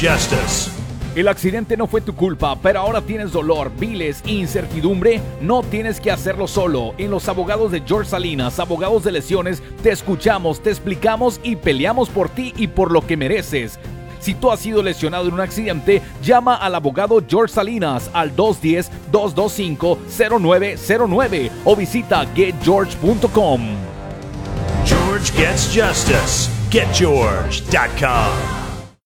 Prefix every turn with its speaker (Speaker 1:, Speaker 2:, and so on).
Speaker 1: justice.
Speaker 2: El accidente no fue tu culpa, pero ahora tienes dolor, viles e incertidumbre. No tienes que hacerlo solo. En los abogados de George Salinas, abogados de lesiones, te escuchamos, te explicamos y peleamos por ti y por lo que mereces. Si tú has sido lesionado en un accidente, llama al abogado George Salinas al 210-225-0909 o visita getgeorge.com.
Speaker 1: George gets justice. GetGeorge.com.